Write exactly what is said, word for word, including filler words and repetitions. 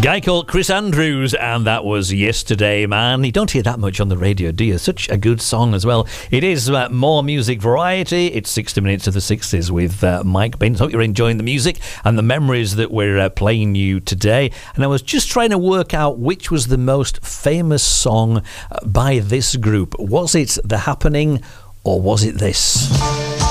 Guy called Chris Andrews, and that was Yesterday Man. You don't hear that much on the radio, do you? Such a good song as well. It is uh, more music variety. It's sixty minutes of the sixties with uh, Mike Baines. Hope you're enjoying the music and the memories that we're uh, playing you today. And I was just trying to work out which was the most famous song by this group. Was it The Happening or was it this?